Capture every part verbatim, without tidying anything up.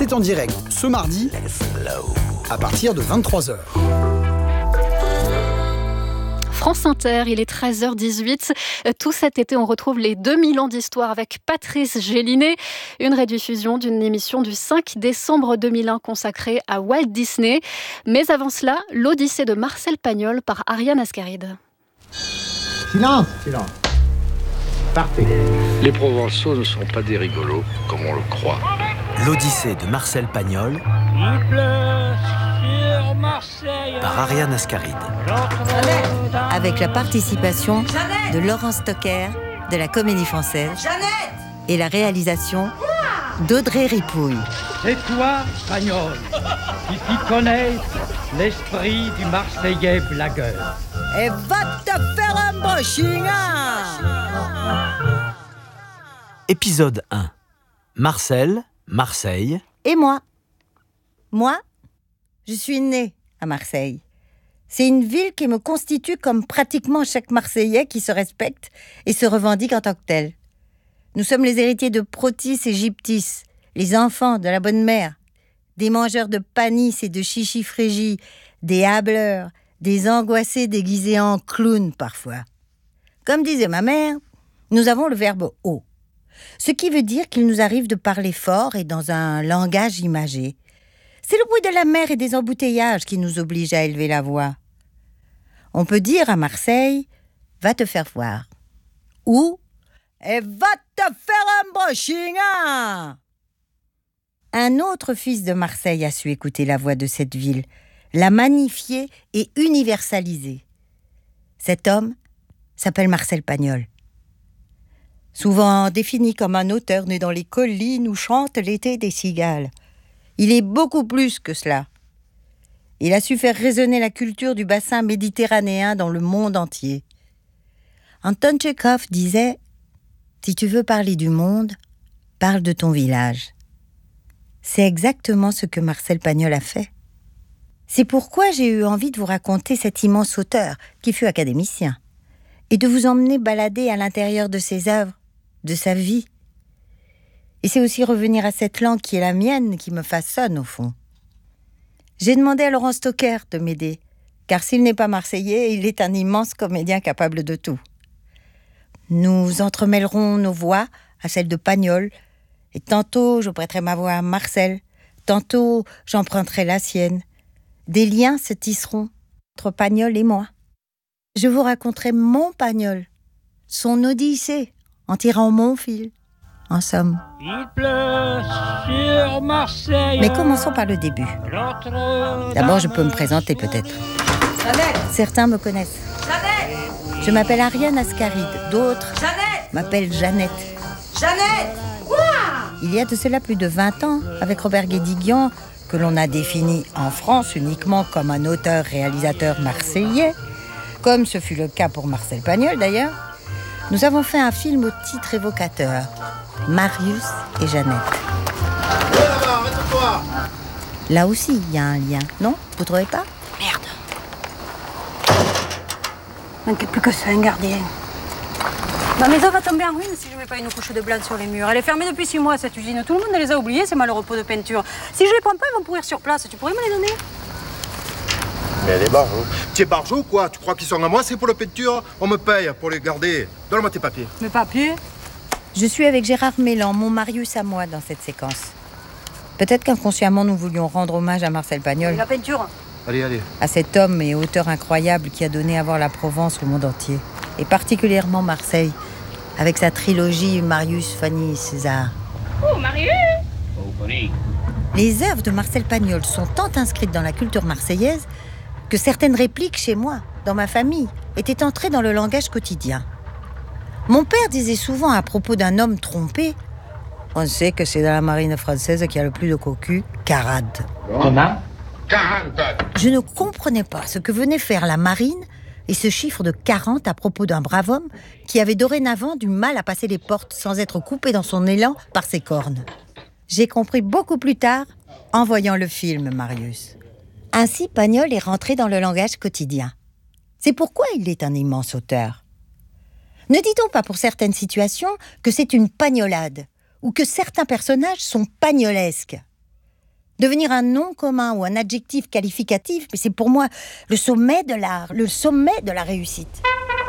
C'est en direct ce mardi à partir de vingt-trois heures. France Inter, il est treize heures dix-huit. Tout cet été, on retrouve les deux mille ans d'histoire avec Patrice Gélinet. Une rediffusion d'une émission du cinq décembre deux mille un consacrée à Walt Disney. Mais avant cela, l'Odyssée de Marcel Pagnol par Ariane Ascaride. Silence, silence. Partez. Les Provençaux ne sont pas des rigolos, comme on le croit. L'Odyssée de Marcel Pagnol Il pleut sur Marseille par Ariane Ascaride. Avec la participation de Laurent Stocker de la Comédie Française et la réalisation d'Audrey Ripouille. C'est toi, Pagnol, qui t'y connais l'esprit du Marseillais blagueur. Et va te faire un brushing. Épisode un. Marcel, Marseille. Et moi Moi, je suis née à Marseille. C'est une ville qui me constitue comme pratiquement chaque Marseillais qui se respecte et se revendique en tant que tel. Nous sommes les héritiers de Protis et Gyptis, les enfants de la bonne mère, des mangeurs de panis et de chichi frégie, des hableurs, des angoissés déguisés en clowns parfois. Comme disait ma mère, nous avons le verbe « haut », ce qui veut dire qu'il nous arrive de parler fort et dans un langage imagé. C'est le bruit de la mer et des embouteillages qui nous oblige à élever la voix. On peut dire à Marseille « va te faire voir » ou « et va te faire un brushing !» Un autre fils de Marseille a su écouter la voix de cette ville, la magnifier et universaliser. Cet homme s'appelle Marcel Pagnol. Souvent défini comme un auteur né dans les collines où chante l'été des cigales. Il est beaucoup plus que cela. Il a su faire résonner la culture du bassin méditerranéen dans le monde entier. Anton Tchekhov disait « Si tu veux parler du monde, parle de ton village ». C'est exactement ce que Marcel Pagnol a fait. C'est pourquoi j'ai eu envie de vous raconter cet immense auteur qui fut académicien et de vous emmener balader à l'intérieur de ses œuvres, de sa vie. Et c'est aussi revenir à cette langue qui est la mienne qui me façonne au fond. J'ai demandé à Laurent Stocker de m'aider, car s'il n'est pas marseillais, il est un immense comédien capable de tout. Nous entremêlerons nos voix à celles de Pagnol, et tantôt je prêterai ma voix à Marcel, tantôt j'emprunterai la sienne. Des liens se tisseront entre Pagnol et moi. Je vous raconterai mon Pagnol, son odyssée, en tirant mon fil, en somme. Il pleut sur Marseille. Mais commençons par le début. D'abord, je peux me présenter peut-être. Certains me connaissent. Je m'appelle Ariane Ascaride, d'autres m'appellent Jeannette. Jeannette! Il y a de cela plus de vingt ans, avec Robert Guédiguian, que l'on a défini en France uniquement comme un auteur-réalisateur marseillais, comme ce fut le cas pour Marcel Pagnol d'ailleurs, nous avons fait un film au titre évocateur, Marius et Jeannette. Là aussi, il y a un lien, non? Vous trouvez pas? Merde. Manquait plus que ça, un gardien. Ma maison va tomber en ruine si je mets pas une couche de blanc sur les murs. Elle est fermée depuis six mois, cette usine. Tout le monde les a oubliés, ces malheureux pots de peinture. Si je les prends pas, ils vont pourrir sur place. Tu pourrais me les donner? Mais elle est barjo. Tu es barjo ou quoi? Tu crois qu'ils sont à moi, c'est pour la peinture? On me paye pour les garder. Donne-moi tes papiers. Mes papiers? Je suis avec Gérard Mélan, mon Marius à moi, dans cette séquence. Peut-être qu'inconsciemment, nous voulions rendre hommage à Marcel Pagnol. La peinture? Allez, allez. À cet homme et auteur incroyable qui a donné à voir la Provence au monde entier. Et particulièrement Marseille, avec sa trilogie Marius, Fanny, César. Oh, Marius! Oh, Fanny. Les œuvres de Marcel Pagnol sont tant inscrites dans la culture marseillaise que certaines répliques chez moi, dans ma famille, étaient entrées dans le langage quotidien. Mon père disait souvent à propos d'un homme trompé « On sait que c'est dans la marine française qu'il y a le plus de cocus, quarante. » Comment? quarante. Je ne comprenais pas ce que venait faire la marine et ce chiffre de quarante à propos d'un brave homme qui avait dorénavant du mal à passer les portes sans être coupé dans son élan par ses cornes. J'ai compris beaucoup plus tard en voyant le film Marius. Ainsi, Pagnol est rentré dans le langage quotidien. C'est pourquoi il est un immense auteur. Ne dit-on pas pour certaines situations que c'est une pagnolade ou que certains personnages sont pagnolesques? Devenir un nom commun ou un adjectif qualificatif, c'est pour moi le sommet de l'art, le sommet de la réussite.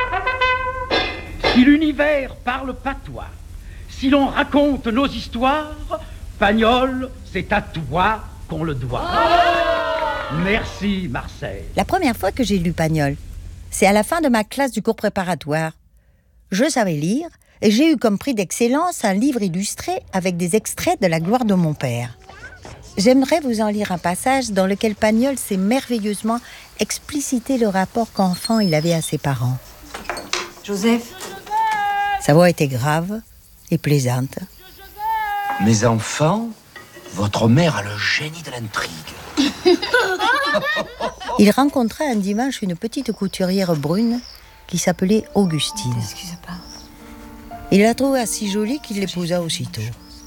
Si l'univers parle patois, si l'on raconte nos histoires, Pagnol, c'est à toi qu'on le doit. Oh Merci, Marseille. La première fois que j'ai lu Pagnol, c'est à la fin de ma classe du cours préparatoire. Je savais lire et j'ai eu comme prix d'excellence un livre illustré avec des extraits de La gloire de mon père. J'aimerais vous en lire un passage dans lequel Pagnol sait merveilleusement expliciter le rapport qu'enfant il avait à ses parents. Joseph. Sa voix était grave et plaisante. Mes enfants, votre mère a le génie de l'intrigue. Il rencontra un dimanche une petite couturière brune qui s'appelait Augustine. Excusez pas. Il la trouva si jolie qu'il l'épousa aussitôt.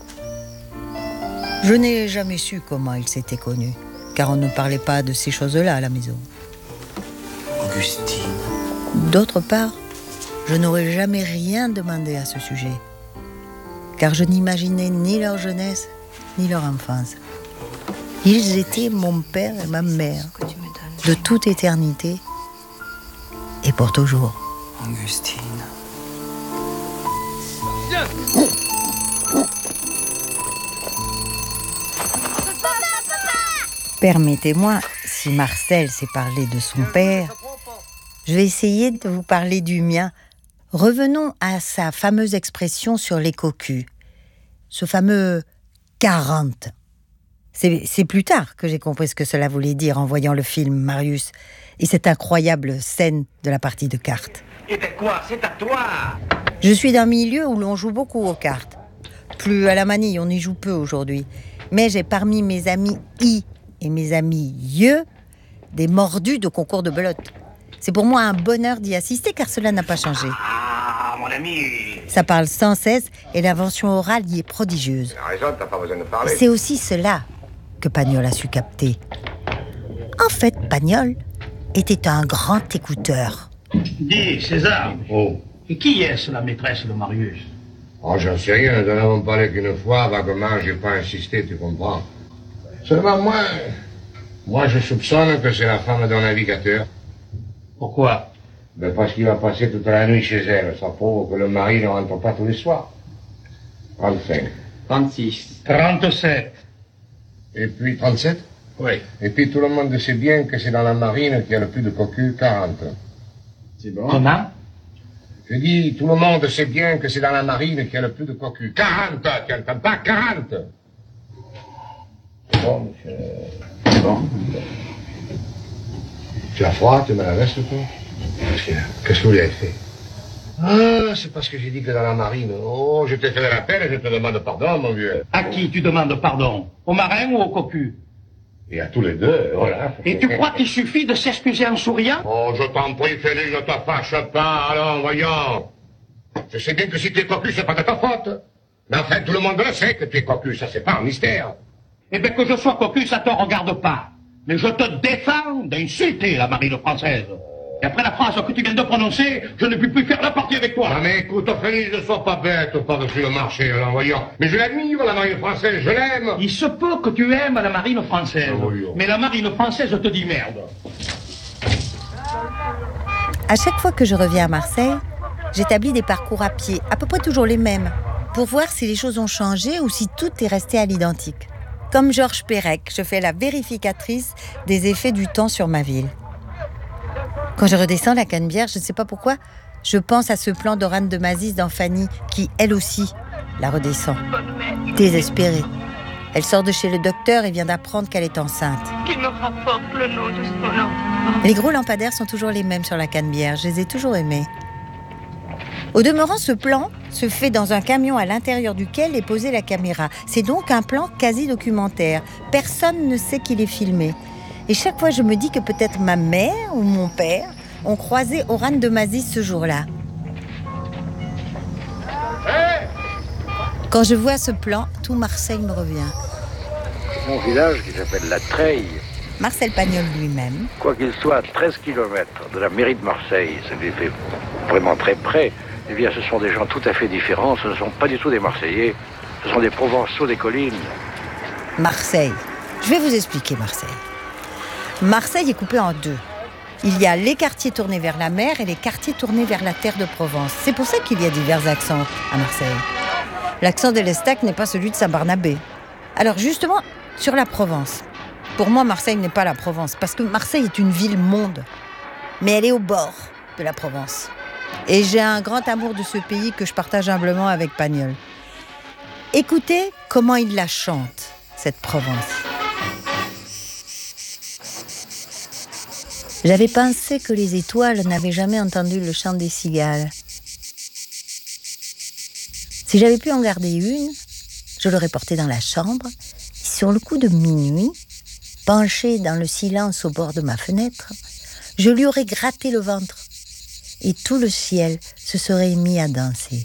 Je n'ai jamais su comment ils s'étaient connus, car on ne parlait pas de ces choses-là à la maison. Augustine. D'autre part, je n'aurais jamais rien demandé à ce sujet, car je n'imaginais ni leur jeunesse, ni leur enfance. Ils étaient mon père et ma mère, de toute éternité, et pour toujours. Augustine. Permettez-moi, si Marcel s'est parlé de son père, je vais essayer de vous parler du mien. Revenons à sa fameuse expression sur les cocus. Ce fameux quarante. C'est, c'est plus tard que j'ai compris ce que cela voulait dire en voyant le film Marius et cette incroyable scène de la partie de cartes. Et ben quoi, c'est à toi. Je suis d'un milieu où l'on joue beaucoup aux cartes. Plus à la manille, on y joue peu aujourd'hui. Mais j'ai parmi mes amis I et mes amis Yeux des mordus de concours de belote. C'est pour moi un bonheur d'y assister car cela n'a pas changé. Ah, mon ami. Ça parle sans cesse et l'invention orale y est prodigieuse. T'as raison, t'as pas besoin de parler. C'est aussi cela que Pagnol a su capter. En fait, Pagnol était un grand écouteur. Dis, César. Oh. Et qui est-ce, la maîtresse de Marius? Oh, j'en sais rien, nous n'en avons parlé qu'une fois, vaguement, j'ai pas insisté, tu comprends. Seulement, moi, moi, je soupçonne que c'est la femme d'un navigateur. Pourquoi? Ben, parce qu'il va passer toute la nuit chez elle, ça prouve que le mari ne rentre pas tous les soirs. trente-cinq. trente-six. trente-sept. Et puis trente-sept? Oui. Et puis tout le monde sait bien que c'est dans la marine qu'il y a le plus de cocus, quarante. C'est bon. Comment? Je dis, tout le monde sait bien que c'est dans la marine qu'il y a le plus de cocus. quarante, tu n'entends pas? quarante. C'est bon, monsieur. C'est bon. Tu as froid, tu me la vestes, toi? Qu'est-ce que vous lui avez fait? Ah, c'est parce que j'ai dit que dans la marine. Oh, je t'ai fait de la peine et je te demande pardon, mon vieux. À qui tu demandes pardon? Au marin ou au cocu? Et à tous les deux, voilà. Et tu crois qu'il suffit de s'excuser en souriant? Oh, je t'en prie, Félix, ne te fâche pas, allons, voyons. Je sais bien que si tu es cocu, c'est pas de ta faute. Mais enfin, tout le monde le sait que tu es cocu, ça c'est pas un mystère. Eh bien, que je sois cocu, ça te regarde pas. Mais je te défends d'insulter la marine française. Et après la phrase que tu viens de prononcer, je ne peux plus faire la partie avec toi. Ah, mais écoute, Félix, ne sois pas bête par-dessus le marché, allons, voyons. Mais je l'admire, la marine française, je l'aime. Il se peut que tu aimes la marine française. Oh, oui, oh. Mais la marine française te dit merde. À chaque fois que je reviens à Marseille, j'établis des parcours à pied, à peu près toujours les mêmes, pour voir si les choses ont changé ou si tout est resté à l'identique. Comme Georges Perec, je fais la vérificatrice des effets du temps sur ma ville. Quand je redescends la Canebière, je ne sais pas pourquoi, je pense à ce plan d'Orane de Mazis dans Fanny, qui, elle aussi, la redescend. Désespérée. Elle sort de chez le docteur et vient d'apprendre qu'elle est enceinte. Qu'il me rapporte le nom de son enfant. Les gros lampadaires sont toujours les mêmes sur la Canebière, je les ai toujours aimés. Au demeurant, ce plan se fait dans un camion à l'intérieur duquel est posée la caméra. C'est donc un plan quasi documentaire. Personne ne sait qu'il est filmé. Et chaque fois, je me dis que peut-être ma mère ou mon père ont croisé Orane de Mazis ce jour-là. Quand je vois ce plan, tout Marseille me revient. Mon village qui s'appelle La Treille. Marcel Pagnol lui-même. Quoi qu'il soit à treize kilomètres de la mairie de Marseille, ça lui fait vraiment très près, eh bien ce sont des gens tout à fait différents, ce ne sont pas du tout des Marseillais, ce sont des Provençaux des collines. Marseille, Je vais vous expliquer Marseille. Marseille est coupée en deux. Il y a les quartiers tournés vers la mer et les quartiers tournés vers la terre de Provence. C'est pour ça qu'il y a divers accents à Marseille. L'accent de l'Estac n'est pas celui de Saint-Barnabé. Alors justement, sur la Provence. Pour moi, Marseille n'est pas la Provence, parce que Marseille est une ville-monde. Mais elle est au bord de la Provence. Et j'ai un grand amour de ce pays que je partage humblement avec Pagnol. Écoutez comment il la chante, cette Provence. J'avais pensé que les étoiles n'avaient jamais entendu le chant des cigales. Si j'avais pu en garder une, je l'aurais portée dans la chambre, et sur le coup de minuit, penchée dans le silence au bord de ma fenêtre, je lui aurais gratté le ventre, et tout le ciel se serait mis à danser.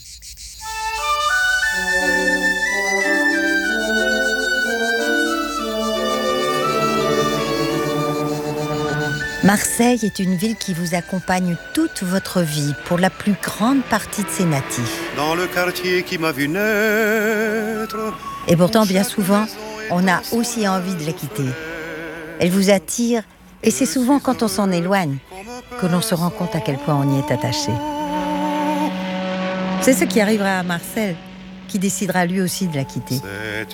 Marseille est une ville qui vous accompagne toute votre vie pour la plus grande partie de ses natifs. Dans le quartier qui m'a vu naître. Et pourtant, bien souvent, on a aussi envie de la quitter. Elle vous attire, et c'est souvent quand on s'en éloigne que l'on se rend compte à quel point on y est attaché. C'est ce qui arrivera à Marcel, qui décidera lui aussi de la quitter. C'est